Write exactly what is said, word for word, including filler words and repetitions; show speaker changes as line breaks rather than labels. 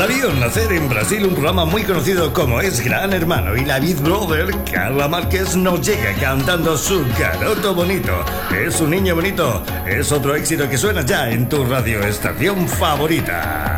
La vio nacer en Brasil un programa muy conocido como Es Gran Hermano, y la Big Brother, Carla Márquez, nos llega cantando Su Garoto Bonito. Es un niño bonito. Es otro éxito que suena ya en tu radioestación favorita.